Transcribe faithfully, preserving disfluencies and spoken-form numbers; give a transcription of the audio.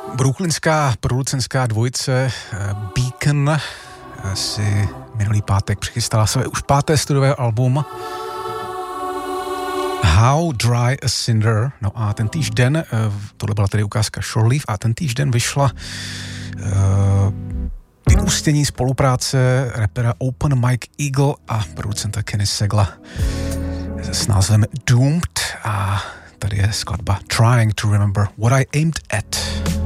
Brooklynská producentská dvojice Beacon si minulý pátek přichystala své už páté studiové album How Dry a Cinder. No a ten týž den, tohle byla tedy ukázka Shore Leave, a ten týž den vyšla uh, vyústění spolupráce rapera Open Mike Eagle a producenta Kenny Segla s názvem Doomed, a tady je skladba Trying to Remember What I Aimed At.